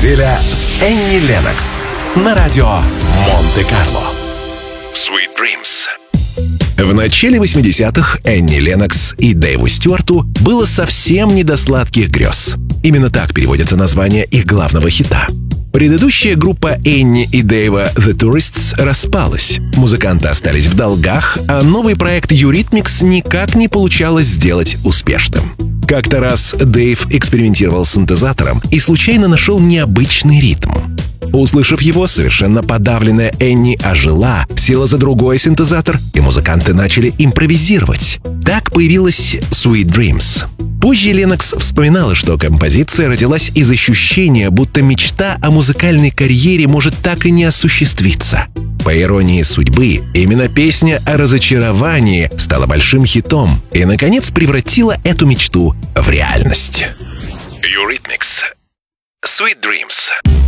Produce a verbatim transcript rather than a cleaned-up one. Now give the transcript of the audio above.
Неделя с Энни Леннокс на радио Монте-Карло. Sweet Dreams. В начале восьмидесятых Энни Леннокс и Дэйву Стюарту было совсем не до сладких грез. Именно так переводится название их главного хита. Предыдущая группа Энни и Дэйва The Tourists распалась. Музыканты остались в долгах, а новый проект Eurythmics никак не получалось сделать успешным. Как-то раз Дэйв экспериментировал с синтезатором и случайно нашел необычный ритм. Услышав его, совершенно подавленная Энни ожила, села за другой синтезатор, и музыканты начали импровизировать. Так появилась Sweet Dreams. Позже Леннокс вспоминала, что композиция родилась из ощущения, будто мечта о музыкальной карьере может так и не осуществиться. По иронии судьбы, именно песня о разочаровании стала большим хитом и, наконец, превратила эту мечту в реальность. Eurythmics. Sweet Dreams.